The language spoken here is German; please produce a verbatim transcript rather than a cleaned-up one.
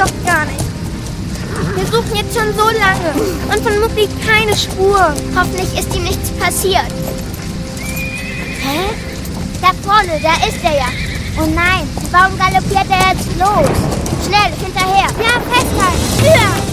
doch gar nicht. Wir suchen jetzt schon so lange und von Mucki keine Spur. Hoffentlich ist ihm nichts passiert. Hä? Da vorne, da ist er ja. Oh nein, warum galoppiert er jetzt los? Schnell, hinterher. Ja, festhalten. Höher.